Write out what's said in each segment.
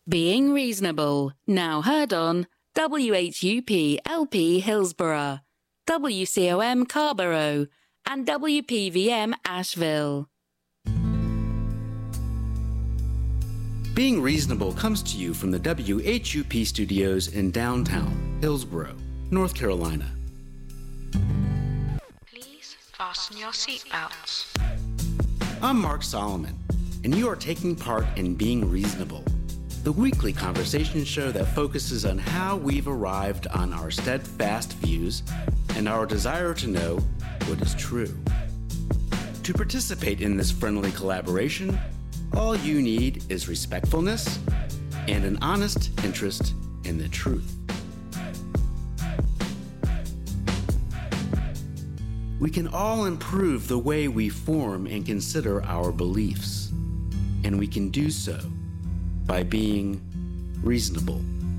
Being Reasonable, now heard on WHUP LP Hillsborough, WCOM Carborough, and WPVM Asheville. Being Reasonable comes to you from the WHUP studios in downtown Hillsborough, North Carolina. Please fasten your seatbelts. I'm Mark Solomon, and you are taking part in Being Reasonable, the weekly conversation show that focuses on how we've arrived on our steadfast views and our desire to know what is true. To participate in this friendly collaboration, all you need is respectfulness and an honest interest in the truth. We can all improve the way we form and consider our beliefs, and we can do so by being reasonable.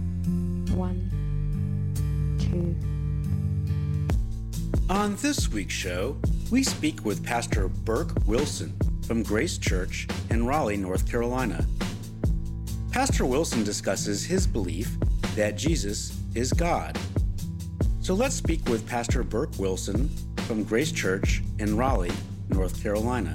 1, 2. On this week's show, we speak with Pastor Burke Wilson from Grace Church in Raleigh, North Carolina. Pastor Wilson discusses his belief that Jesus is God. So let's speak with Pastor Burke Wilson from Grace Church in Raleigh, North Carolina.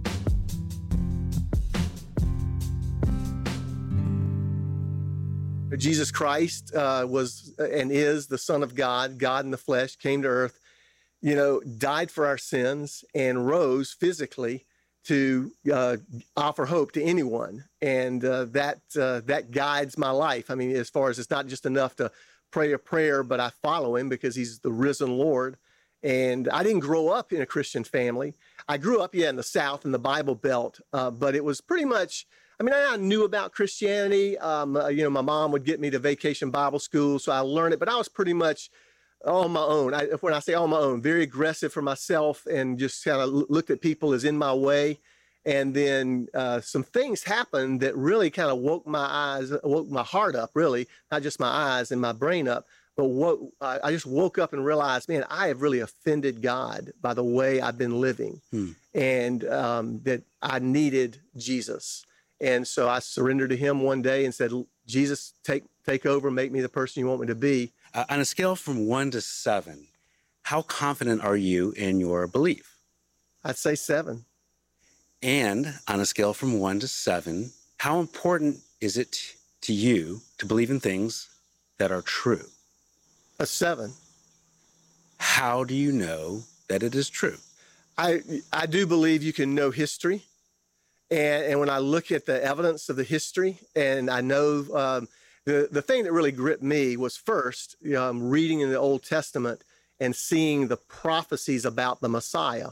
Jesus Christ was and is the Son of God, God in the flesh, came to earth, died for our sins and rose physically to offer hope to anyone. And that guides my life. I mean, as far as it's not just enough to pray a prayer, but I follow him because he's the risen Lord. And I didn't grow up in a Christian family. I grew up, in the South, in the Bible Belt, but it was pretty much, I knew about Christianity. My mom would get me to Vacation Bible School, so I learned it, but I was pretty much on my own. When I say on my own, very aggressive for myself and just kind of looked at people as in my way. And then some things happened that really kind of woke my heart up, really, not just my eyes and my brain up. But I just woke up and realized, man, I have really offended God by the way I've been living, and that I needed Jesus. And so I surrendered to him one day and said, Jesus, take over, make me the person you want me to be. On a scale from 1 to 7, how confident are you in your belief? I'd say 7. And on a scale from 1 to 7, how important is it to you to believe in things that are true? A 7. How do you know that it is true? I do believe you can know history. And when I look at the evidence of the history, and I know the thing that really gripped me was first reading in the Old Testament and seeing the prophecies about the Messiah,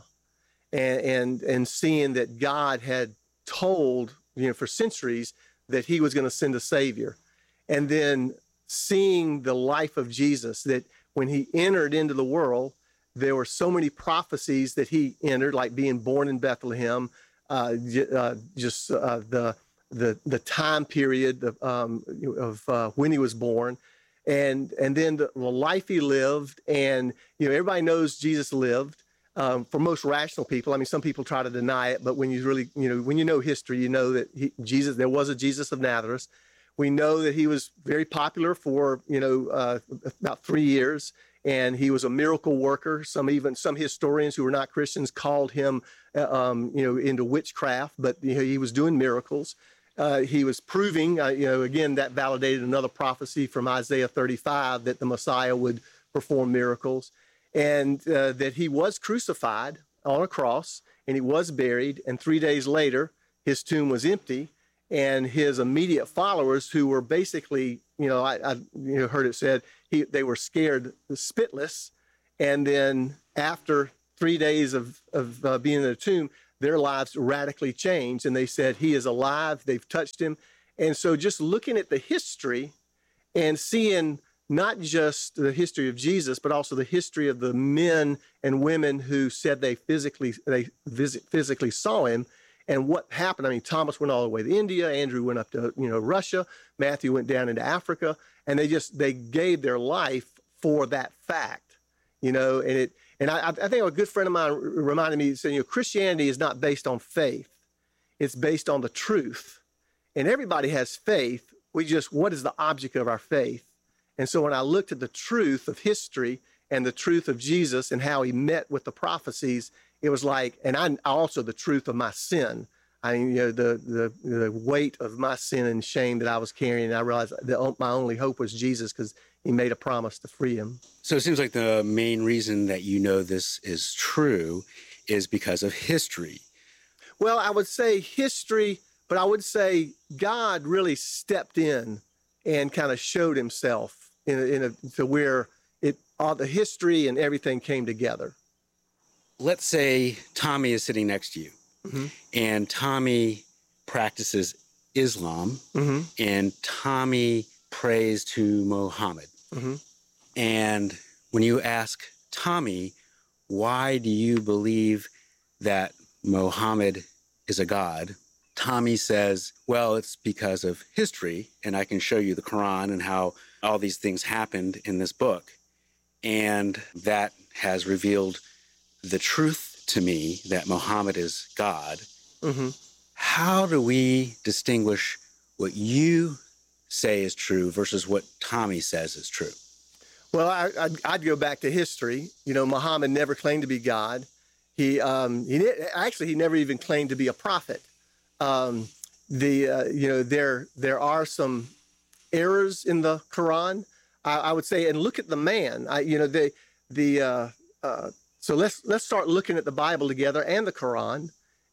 and seeing that God had told for centuries that he was going to send a Savior, and then seeing the life of Jesus, that when he entered into the world, there were so many prophecies that he entered, like being born in Bethlehem. The time period of when he was born, and then the life he lived, and everybody knows Jesus lived. For most rational people, some people try to deny it, but when you really when you know history, you know that there was a Jesus of Nazareth. We know that he was very popular for about 3 years. And he was a miracle worker. Some historians who were not Christians called him, into witchcraft, but he was doing miracles. He was proving, again, that validated another prophecy from Isaiah 35 that the Messiah would perform miracles, and that he was crucified on a cross, and he was buried, and 3 days later, his tomb was empty, and his immediate followers, who were basically, I heard it said, they were scared spitless. And then after 3 days of being in the tomb, their lives radically changed. And they said, he is alive. They've touched him. And so just looking at the history and seeing not just the history of Jesus, but also the history of the men and women who said they physically saw him, and what happened. Thomas went all the way to India. Andrew went up to, Russia. Matthew went down into Africa, and they gave their life for that fact, and I think a good friend of mine reminded me, saying, Christianity is not based on faith. It's based on the truth. And everybody has faith, what is the object of our faith? And so when I looked at the truth of history and the truth of Jesus and how he met with the prophecies, it was like, and I also the truth of my sin. I mean, the weight of my sin and shame that I was carrying. And I realized that my only hope was Jesus, because he made a promise to free him. So it seems like the main reason that you know this is true is because of history. Well, I would say history, but I would say God really stepped in and kind of showed himself to where all the history and everything came together. Let's say Tommy is sitting next to you, and Tommy practices Islam, and Tommy prays to Muhammad. And when you ask Tommy, why do you believe that Muhammad is a god? Tommy says, well, it's because of history, and I can show you the Quran and how all these things happened in this book. And that has revealed the truth to me that Muhammad is God. How do we distinguish what you say is true versus what Tommy says is true? Well, I'd go back to history. Muhammad never claimed to be God. He never even claimed to be a prophet. There are some errors in the Quran, I would say, and look at the man. So let's start looking at the Bible together and the Quran,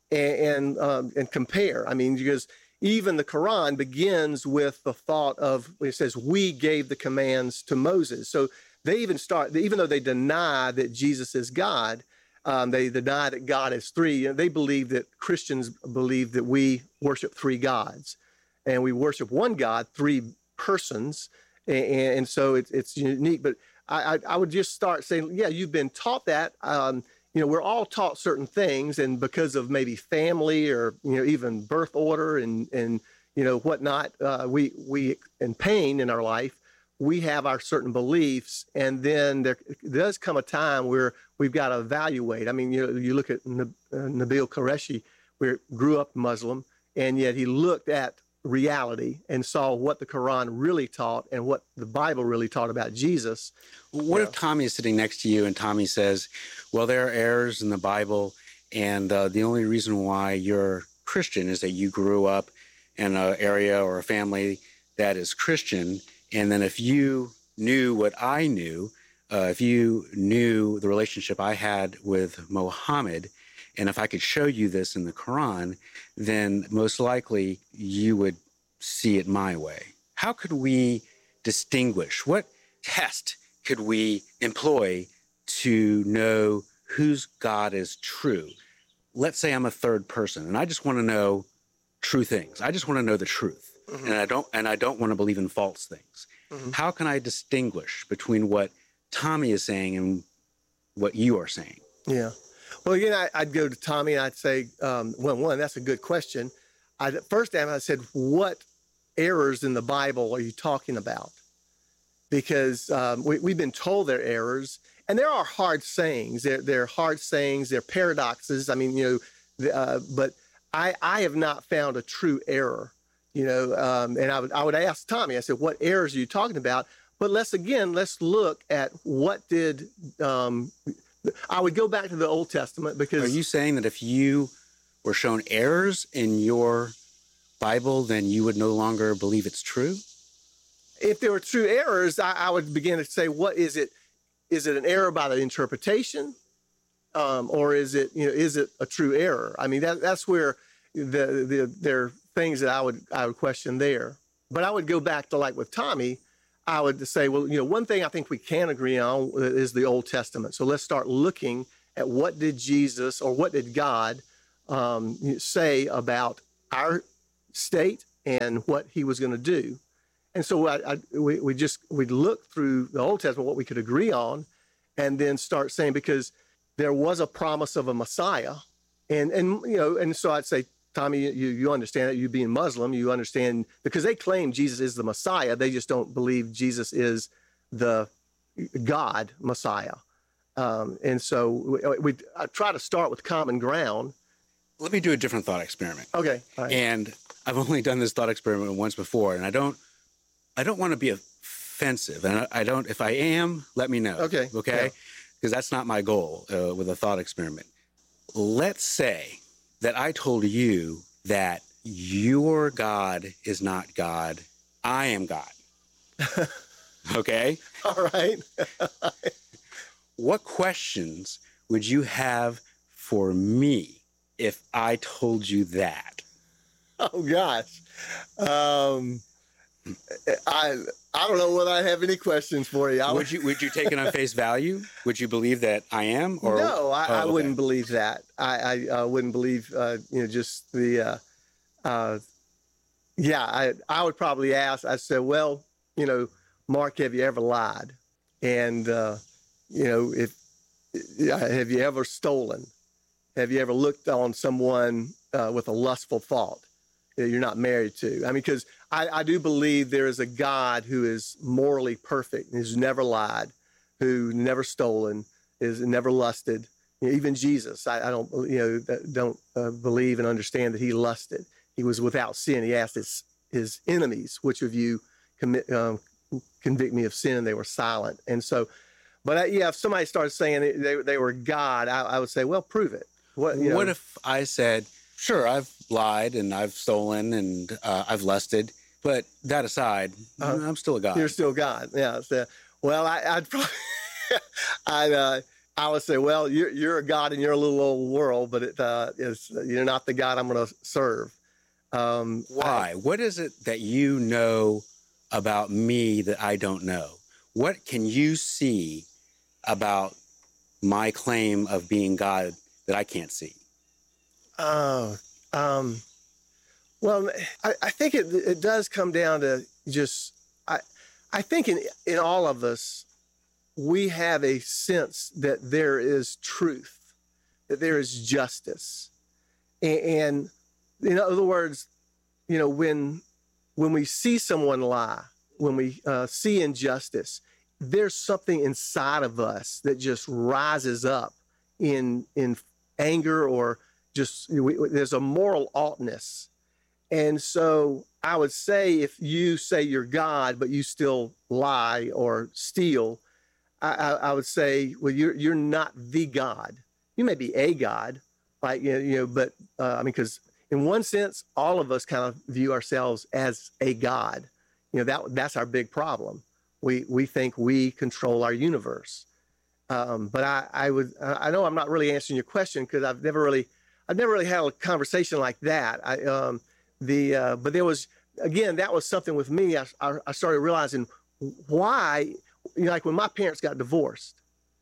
and compare. I mean, because even the Quran begins with the thought of, it says, we gave the commands to Moses. So they even though they deny that Jesus is God, they deny that God is three. They believe that Christians believe that we worship three gods, and we worship one God, three persons. And so it's unique. But I would just start saying, yeah, you've been taught that. We're all taught certain things, and because of maybe family or even birth order and whatnot, we in pain in our life, we have our certain beliefs, and then there does come a time where we've got to evaluate. I mean, you look at Nabil Qureshi, who grew up Muslim, and yet he looked at reality and saw what the Quran really taught and what the Bible really taught about Jesus. What if Tommy is sitting next to you and Tommy says, well, there are errors in the Bible, and the only reason why you're Christian is that you grew up in an area or a family that is Christian, and then if you knew what I knew, if you knew the relationship I had with Muhammad, and if I could show you this in the Quran, then most likely you would see it my way. How could we distinguish? What test could we employ to know whose God is true? Let's say I'm a third person and I just want to know true things. I just want to know the truth. And I don't want to believe in false things. How can I distinguish between what Tommy is saying and what you are saying? Yeah. Well, again, I'd go to Tommy and I'd say, one, that's a good question. First time I said, what errors in the Bible are you talking about? Because we've been told they're errors, and there are hard sayings. They're hard sayings. They're paradoxes. I mean, but I have not found a true error. And I would ask Tommy. I said, what errors are you talking about? But let's look at what did. I would go back to the Old Testament because. Are you saying that if you were shown errors in your Bible, then you would no longer believe it's true? If there were true errors, I would begin to say, what is it? Is it an error by the interpretation, or is it a true error? I mean, that's where there are things that I would question there. But I would go back to, like with Tommy, I would say, well, one thing I think we can agree on is the Old Testament. So let's start looking at what did Jesus or what did God say about our state and what he was going to do. And so we'd look through the Old Testament, what we could agree on, and then start saying, because there was a promise of a Messiah. And so I'd say, Tommy, you understand it. You being Muslim, you understand, because they claim Jesus is the Messiah. They just don't believe Jesus is the God Messiah. And so I try to start with common ground. Let me do a different thought experiment. Okay. All right. And I've only done this thought experiment once before, and I don't I don't want to be offensive, and I don't. If I am, let me know. Okay. Okay. Because that's not my goal with a thought experiment. Let's say that I told you that your God is not God. I am God. Okay? All right. What questions would you have for me if I told you that? Oh gosh. I don't know whether I have any questions for you. Would you take it on face value? Would you believe that I am? Or No, I okay. wouldn't believe that. I wouldn't believe just the I would probably ask. I said, well, Mark, have you ever lied? And if have you ever stolen? Have you ever looked on someone with a lustful thought that you're not married to? I mean, because I do believe there is a God who is morally perfect, who's never lied, who never stolen, is never lusted. Even Jesus, I don't believe and understand that he lusted. He was without sin. He asked his enemies, which of you convict me of sin, and they were silent. And so, but if somebody started saying they were God, I would say, well, prove it. What if I said, sure, I've lied and I've stolen and I've lusted, but that aside, I'm still a God. You're still God. Yeah. So, well, I'd probably, I would say, well, you're a God in your little old world, but you're not the God I'm going to serve. Why? What is it that you know about me that I don't know? What can you see about my claim of being God that I can't see? Well, I think it does come down to just, I think in all of us, we have a sense that there is truth, that there is justice. And in other words, when we see someone lie, when we see injustice, there's something inside of us that just rises up in anger, or just there's a moral oughtness. And so I would say, if you say you're God, but you still lie or steal, I would say, well, you're not the God. You may be a God, like but because in one sense, all of us kind of view ourselves as a God. That's our big problem. We think we control our universe. But I know I'm not really answering your question, because I've never really had a conversation like that. But there was, again, that was something with me. I started realizing why, like when my parents got divorced,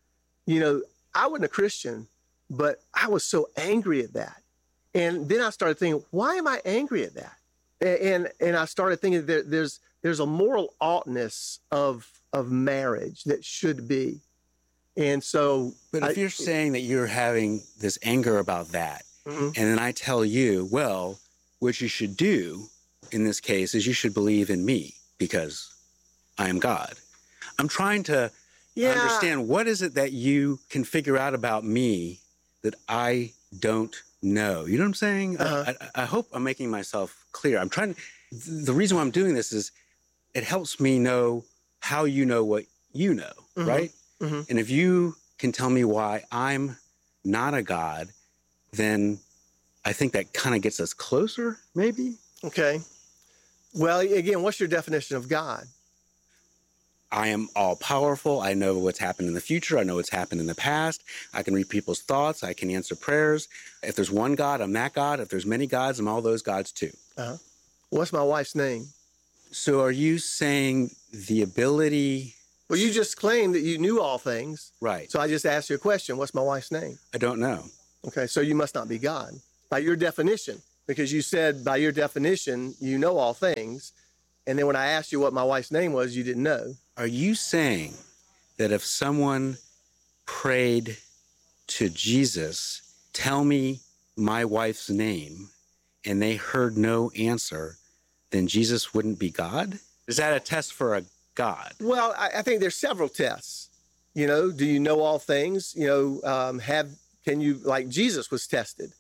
I wasn't a Christian, but I was so angry at that. And then I started thinking, why am I angry at that? And I started thinking that there's a moral oughtness of marriage that should be. And so, but if you're saying that you're having this anger about that, mm-hmm. and then I tell you, well, what you should do in this case is you should believe in me because I am God. I'm trying to understand, what is it that you can figure out about me that I don't know? You know what I'm saying? Uh-huh. I hope I'm making myself clear. The reason why I'm doing this is it helps me know how you know what you know, mm-hmm. right? Mm-hmm. And if you can tell me why I'm not a God, then I think that kind of gets us closer, maybe. Okay. Well, again, what's your definition of God? I am all powerful. I know what's happened in the future. I know what's happened in the past. I can read people's thoughts. I can answer prayers. If there's one God, I'm that God. If there's many gods, I'm all those gods too. Uh-huh. What's my wife's name? So are you saying the ability... Well, you just claimed that you knew all things. Right. So I just asked you a question. What's my wife's name? I don't know. Okay, so you must not be God by your definition, because you said by your definition, you know all things. And then when I asked you what my wife's name was, you didn't know. Are you saying that if someone prayed to Jesus, tell me my wife's name, and they heard no answer, then Jesus wouldn't be God? Is that a test for a God? Well, I think there's several tests. Do you know all things? Can you, like Jesus was tested?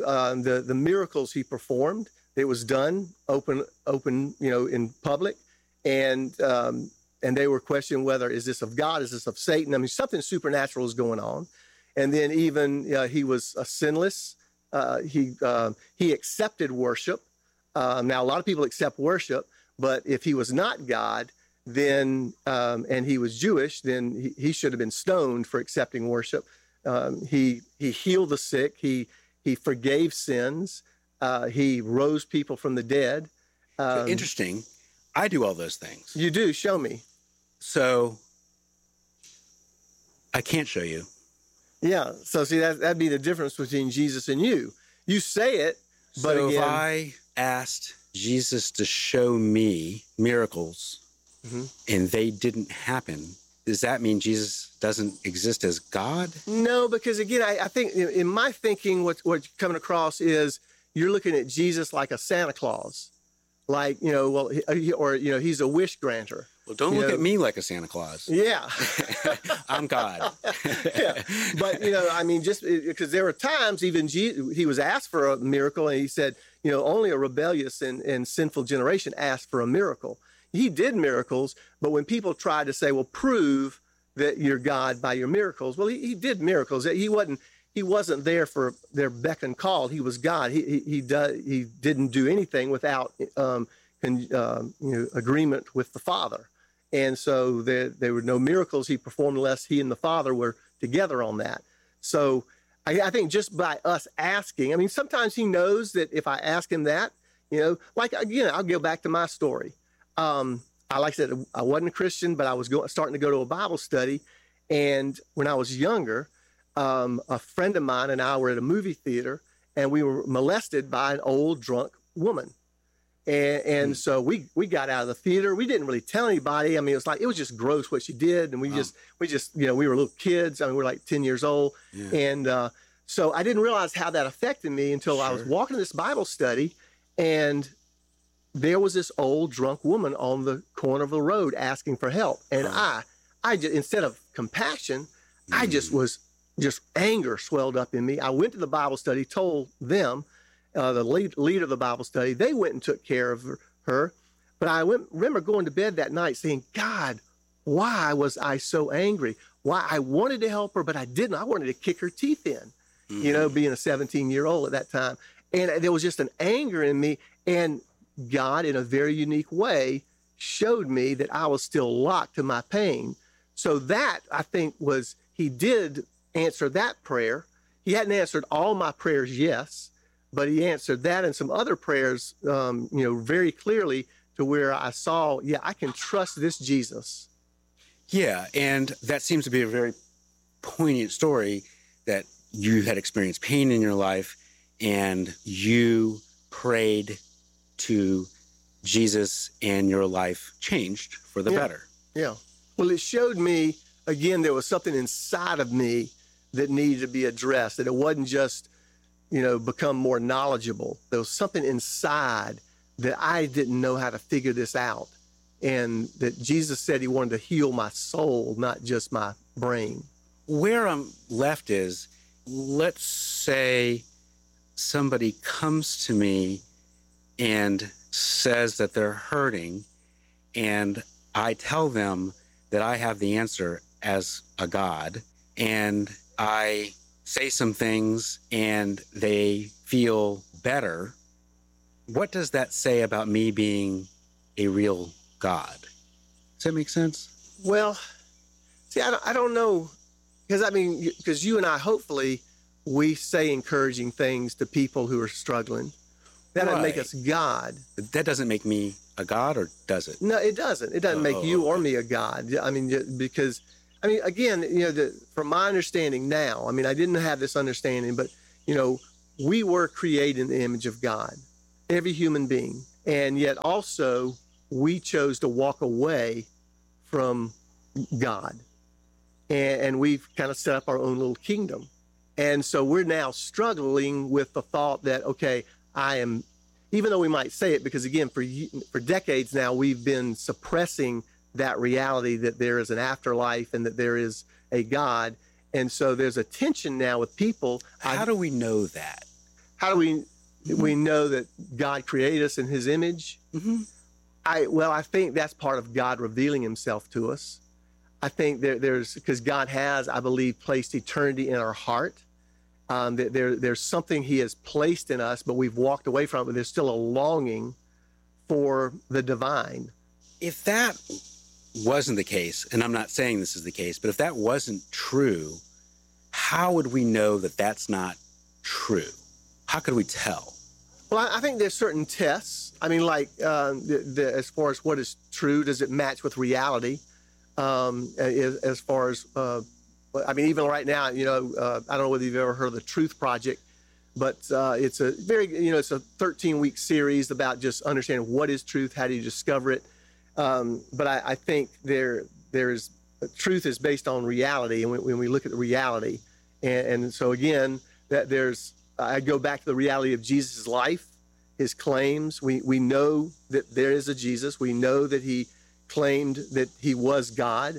The miracles he performed, it was done open, in public. and they were questioning whether, is this of God, is this of Satan? I mean, something supernatural is going on. And then even he was sinless. He accepted worship. Now, a lot of people accept worship, but if he was not God, then and he was Jewish, then he should have been stoned for accepting worship. He healed the sick. He forgave sins. He rose people from the dead. Interesting. I do all those things. You do? Show me. So I can't show you. Yeah. So see, that'd be the difference between Jesus and you. You say it, but so again, if I asked Jesus to show me miracles and they didn't happen, does that mean Jesus doesn't exist as God? No, because again, I think in my thinking, what's coming across is you're looking at Jesus like a Santa Claus, like, he's a wish granter. Well, don't look at me like a Santa Claus. Yeah. I'm God. Yeah. But, just because there were times even he was asked for a miracle and he said, only a rebellious and sinful generation asked for a miracle. He did miracles, but when people tried to say, well, prove that you're God by your miracles, well, he did miracles. He wasn't there for their beck and call. He was God. He didn't do anything without agreement with the Father. And so there were no miracles he performed unless he and the Father were together on that. So I think just by us asking, sometimes he knows that if I ask him that, I'll go back to my story. Like I said, I wasn't a Christian, but I was starting to go to a Bible study. And when I was younger, a friend of mine and I were at a movie theater, and we were molested by an old drunk woman. And so we got out of the theater. We didn't really tell anybody. It was just gross what she did. And we just, we were little kids. We were like 10 years old. Yeah. And so I didn't realize how that affected me until I was walking to this Bible study, and there was this old drunk woman on the corner of the road asking for help. And I just, instead of compassion, I just anger swelled up in me. I went to the Bible study, told them, the leader of the Bible study, they went and took care of her. But I remember going to bed that night saying, God, why was I so angry? Why I wanted to help her, but I didn't. I wanted to kick her teeth in, being a 17-year-old at that time. And there was just an anger in me. And God, in a very unique way, showed me that I was still locked to my pain. So that, I think, he did answer that prayer. He hadn't answered all my prayers, yes, but he answered that and some other prayers, very clearly, to where I saw, I can trust this Jesus. Yeah, and that seems to be a very poignant story, that you had experienced pain in your life and you prayed to Jesus and your life changed for the better. Yeah. Well, it showed me, again, there was something inside of me that needed to be addressed, that it wasn't just, become more knowledgeable. There was something inside that I didn't know how to figure this out. And that Jesus said he wanted to heal my soul, not just my brain. Where I'm left is, let's say somebody comes to me and says that they're hurting, and I tell them that I have the answer as a God, and I say some things and they feel better. What does that say about me being a real God? Does that make sense? Well, see, I don't know, because you and I, hopefully, we say encouraging things to people who are struggling. That doesn't make us God. That doesn't make me a God, or does it? No, it doesn't. It doesn't make you or me a God. Because, again, from my understanding now, I didn't have this understanding, but, we were created in the image of God, every human being. And yet also we chose to walk away from God. And we've kind of set up our own little kingdom. And so we're now struggling with the thought that, okay, even though we might say it, because again, for decades now, we've been suppressing that reality that there is an afterlife and that there is a God. And so there's a tension now with people. How do we know that? How do we know that God created us in his image? I think that's part of God revealing himself to us. I think because God has, I believe, placed eternity in our heart. There's something he has placed in us, but we've walked away from it. But there's still a longing for the divine. If that wasn't the case, and I'm not saying this is the case, but if that wasn't true, how would we know that that's not true? How could we tell? Well, I think there's certain tests. I mean, like as far as what is true, does it match with reality? As far as, I mean, even right now, I don't know whether you've ever heard of the Truth Project, but it's a it's a 13-week series about just understanding what is truth, how do you discover it. But I think there's truth is based on reality, and when we look at the reality, and so again, that I go back to the reality of Jesus' life, his claims. We know that there is a Jesus. We know that he claimed that he was God.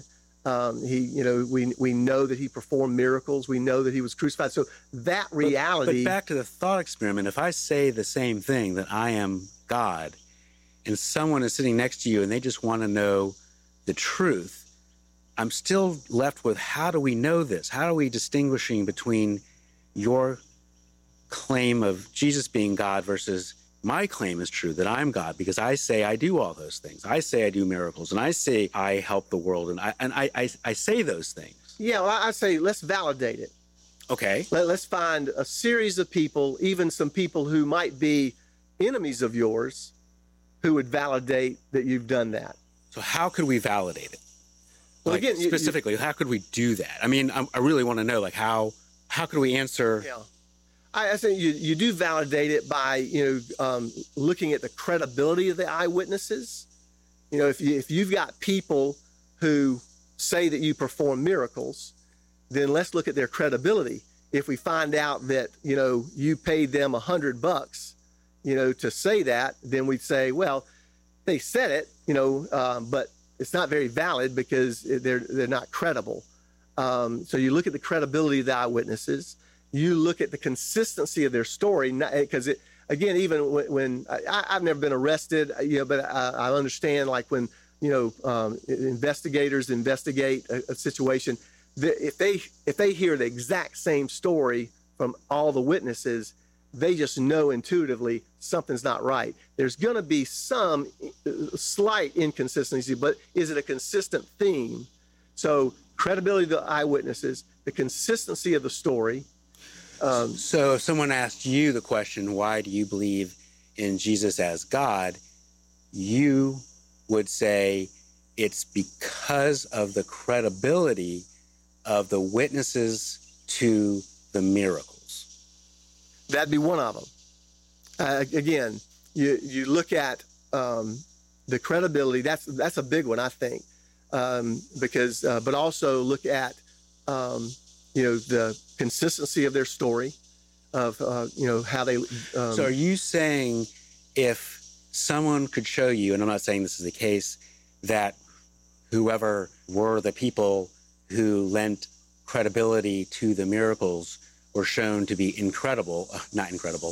We know that he performed miracles. We know that he was crucified. So that reality. But back to the thought experiment. If I say the same thing, that I am God, and someone is sitting next to you and they just want to know the truth, I'm still left with, how do we know this? How are we distinguishing between your claim of Jesus being God versus my claim is true, that I'm God, because I say I do all those things. I say I do miracles, and I say I help the world, and I say those things. Yeah, well, I say let's validate it. Okay. Let's find a series of people, even some people who might be enemies of yours, who would validate that you've done that. So how could we validate it? Well, like, again, specifically, how could we do that? I mean, I really want to know, like, how could we answer? Yeah. I think you do validate it by, looking at the credibility of the eyewitnesses. If you've got people who say that you perform miracles, then let's look at their credibility. If we find out that, you paid them $100, to say that, then we'd say, well, they said it, but it's not very valid because they're not credible. So you look at the credibility of the eyewitnesses. You look at the consistency of their story, because again, even when I've never been arrested, but I understand, like when investigators investigate a situation, if they hear the exact same story from all the witnesses, they just know intuitively something's not right. There's going to be some slight inconsistency, but is it a consistent theme? So credibility of the eyewitnesses, the consistency of the story. So if someone asked you the question, why do you believe in Jesus as God, you would say it's because of the credibility of the witnesses to the miracles. That'd be one of them. Again, you look at the credibility. That's a big one, I think, because but also look at the consistency of their story, of how they. So are you saying if someone could show you, and I'm not saying this is the case, that whoever were the people who lent credibility to the miracles were shown to be non-credible,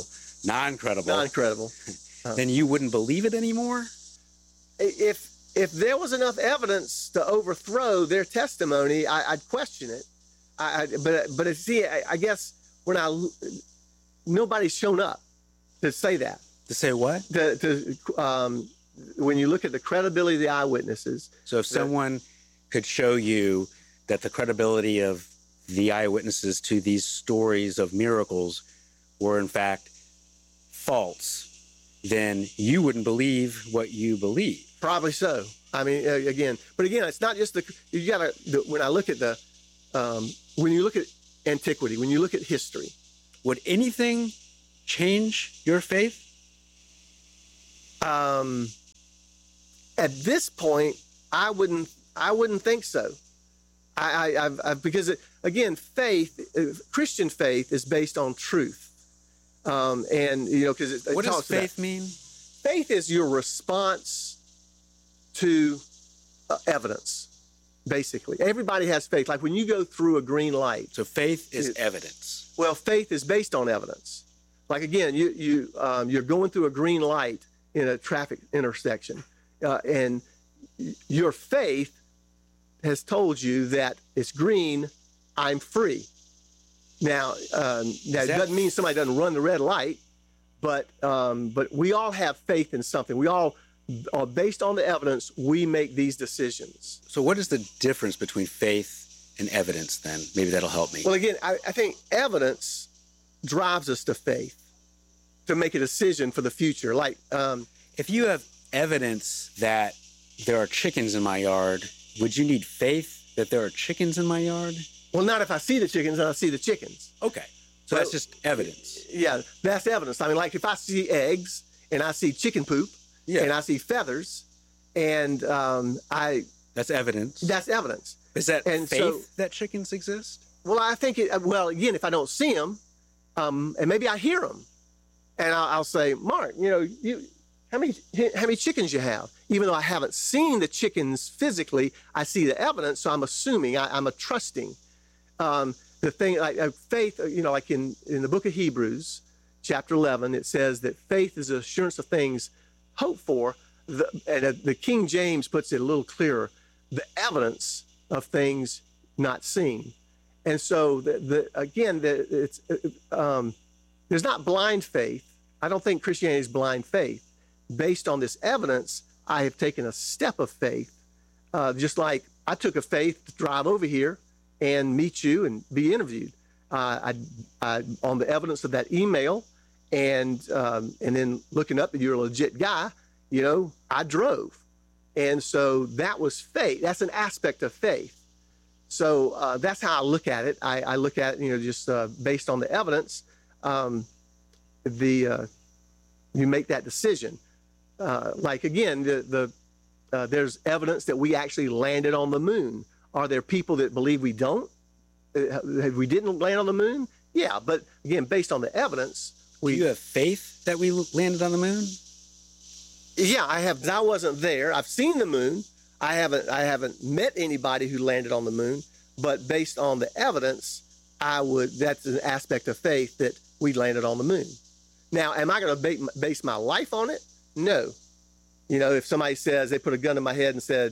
then you wouldn't believe it anymore? If there was enough evidence to overthrow their testimony, I'd question it. But see, I guess nobody's shown up to say that. To say what? When you look at the credibility of the eyewitnesses. So if someone could show you that the credibility of the eyewitnesses to these stories of miracles were in fact false, then you wouldn't believe what you believe. Probably so. I mean, again, it's not just when I look at when you look at antiquity, when you look at history. Would anything change your faith? At this point, I wouldn't think so. Because again, Christian faith is based on truth, because what does faith mean? Faith is your response to evidence. Basically, everybody has faith. Like when you go through a green light. So faith is evidence. Well, faith is based on evidence. Like again, you're going through a green light in a traffic intersection, and your faith has told you that it's green, I'm free. Now, that doesn't mean somebody doesn't run the red light, but we all have faith in something. We all are based on the evidence. We make these decisions. So what is the difference between faith and evidence then? Maybe that'll help me. Well, again, I think evidence drives us to faith, to make a decision for the future. Like, if you have evidence that there are chickens in my yard, would you need faith that there are chickens in my yard? well, not if I see the chickens and I see the chickens. Okay. So that's just evidence. Yeah, that's evidence. I mean, like if I see eggs and I see chicken poop and I see feathers and That's evidence. that's evidence. Is that and faith so- that chickens exist? Well, I think well, again, if I don't see them, and maybe I hear them, and I'll say, Mark, how many chickens you have? Even though I haven't seen the chickens physically, I see the evidence, so I'm assuming, I'm a trusting. The thing, like faith, like in the book of Hebrews, chapter 11, it says that faith is the assurance of things hoped for. The King James puts it a little clearer, the evidence of things not seen. And so, there's not blind faith. I don't think Christianity is blind faith. Based on this evidence, I have taken a step of faith, just like I took a faith to drive over here and meet you and be interviewed. On the evidence of that email, and then looking up that you're a legit guy, I drove. And so that was faith. That's an aspect of faith. So that's how I look at it. I look at it, just based on the evidence. You make that decision. Like again, there's evidence that we actually landed on the moon. Are there people that believe we don't? We didn't land on the moon? Yeah, but again, based on the evidence, Do you have faith that we landed on the moon? Yeah, I have. I wasn't there. I've seen the moon. I haven't met anybody who landed on the moon, but based on the evidence, that's an aspect of faith that we landed on the moon. Now, am I going to base my life on it? No. If somebody says, they put a gun in my head and said,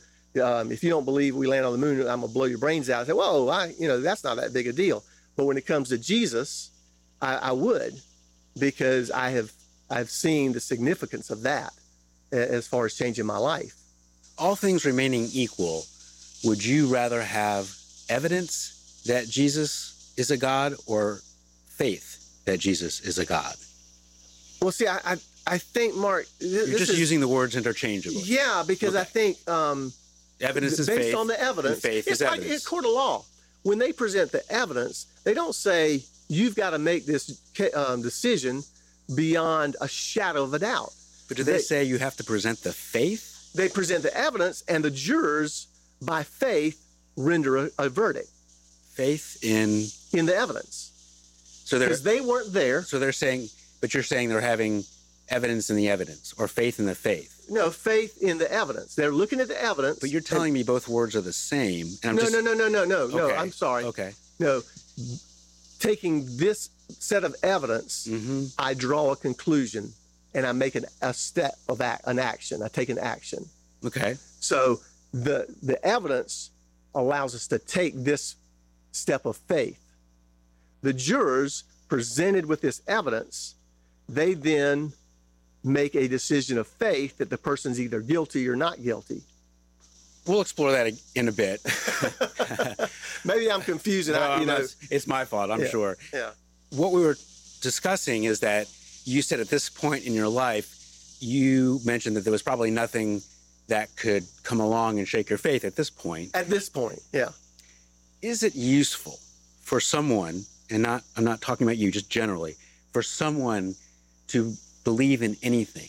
if you don't believe we land on the moon, I'm going to blow your brains out. I say, whoa, that's not that big a deal. But when it comes to Jesus, I would, because I've seen the significance of that as far as changing my life. All things remaining equal, would you rather have evidence that Jesus is a God or faith that Jesus is a God? Well, see, I think, Mark, You're just using the words interchangeably. Yeah, because Okay. I think Evidence is faith. based on the evidence, and faith it's is like evidence. in court of law. When they present the evidence, they don't say you've got to make this decision beyond a shadow of a doubt. But do they say you have to present the faith? They present the evidence, and the jurors, by faith, render a verdict Faith in... in the evidence. So Because they weren't there. So they're saying, but you're saying they're having evidence in the evidence or faith in the faith. No, faith in the evidence. They're looking at the evidence. But you're telling me both words are the same. And I'm No, Okay. I'm sorry. Okay. No, taking this set of evidence, Mm-hmm. I draw a conclusion, and I make a step of an action. I take an action. Okay. So the evidence allows us to take this step of faith. The jurors, presented with this evidence, they then make a decision of faith that the person's either guilty or not guilty. We'll explore that in a bit. Maybe I'm confusing. It's my fault, I'm sure. Yeah. What we were discussing is that you said at this point in your life, you mentioned that there was probably nothing that could come along and shake your faith at this point. At this point, yeah. Is it useful for someone, and I'm not talking about you, just generally, for someone to believe in anything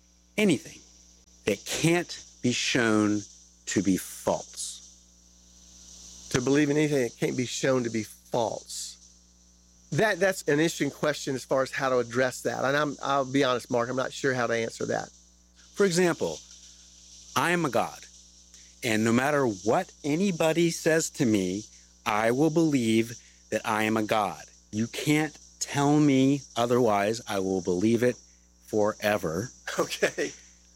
that can't be shown to be false? To believe in anything that can't be shown to be false. That's an interesting question as far as how to address that. And I'll be honest, Mark, I'm not sure how to answer that. For example, I am a God, and no matter what anybody says to me, I will believe that I am a God. You can't tell me otherwise. I will believe it forever. Okay.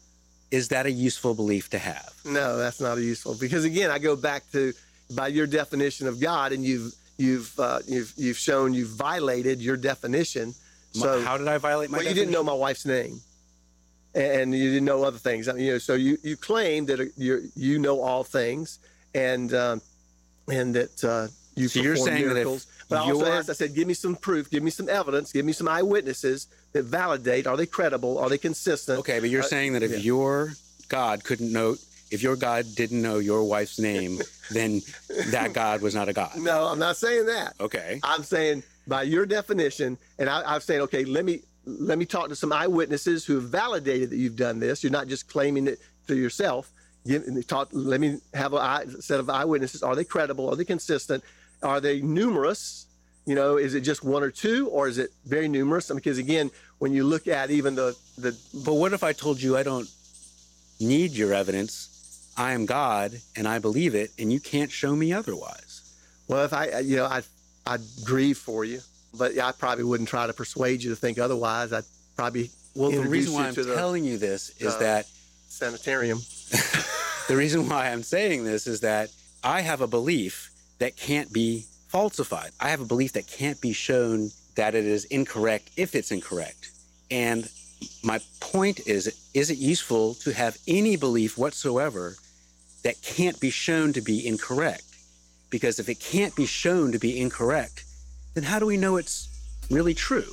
is that a useful belief to have? No, that's not useful, because again, I go back to, by your definition of God, and you've shown you've violated your definition. So how did I violate my definition? You didn't know my wife's name, and you didn't know other things. I mean, so you claim that you know all things, and that you so perform you're saying miracles. That but I also asked, I said, give me some proof, give me some evidence, give me some eyewitnesses that validate. Are they credible? Are they consistent? Okay, but you're saying that if your God if your God didn't know your wife's name, then that God was not a God. No, I'm not saying that. Okay. I'm saying by your definition, and I'm saying, okay, let me talk to some eyewitnesses who have validated that you've done this. You're not just claiming it to yourself. Let me have a set of eyewitnesses. Are they credible? Are they consistent? Are they numerous? Is it just one or two, or is it very numerous? Because again, when you look at even the. But what if I told you I don't need your evidence? I am God, and I believe it, and you can't show me otherwise. Well, if I'd grieve for you, but I probably wouldn't try to persuade you to think otherwise. I'd probably the reason why I'm telling you this is that sanitarium. The reason why I'm saying this is that I have a belief that can't be falsified. I have a belief that can't be shown that it is incorrect if it's incorrect. And my point is it useful to have any belief whatsoever that can't be shown to be incorrect? Because if it can't be shown to be incorrect, then how do we know it's really true?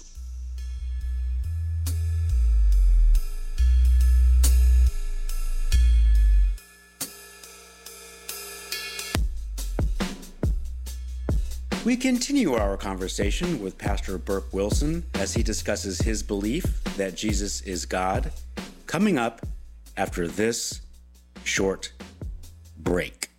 We continue our conversation with Pastor Burke Wilson as he discusses his belief that Jesus is God, coming up after this short break.